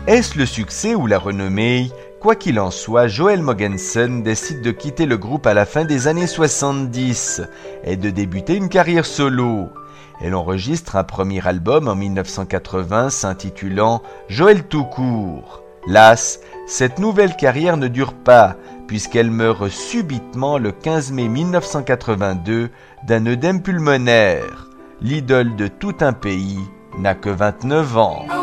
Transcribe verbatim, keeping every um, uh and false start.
Est-ce le succès ou la renommée? Quoi qu'il en soit, Joel Mogensen décide de quitter le groupe à la fin des années soixante-dix et de débuter une carrière solo. Elle enregistre un premier album en mille neuf cent quatre-vingts s'intitulant Joel tout court. Las, cette nouvelle carrière ne dure pas puisqu'elle meurt subitement le quinze mai mille neuf cent quatre-vingt-deux d'un œdème pulmonaire. L'idole de tout un pays n'a que vingt-neuf ans.